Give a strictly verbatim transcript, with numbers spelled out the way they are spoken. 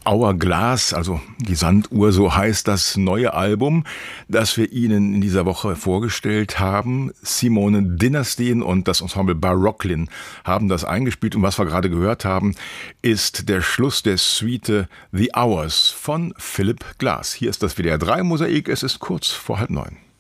Hourglass, also die Sanduhr, so heißt das neue Album, das wir Ihnen in dieser Woche vorgestellt haben. Simone Dinnerstein und das Ensemble Barocklin haben das eingespielt. Und was wir gerade gehört haben, ist der Schluss der Suite The Hours von Philip Glass. Hier ist das W D R drei Mosaik. Es ist kurz vor halb neun.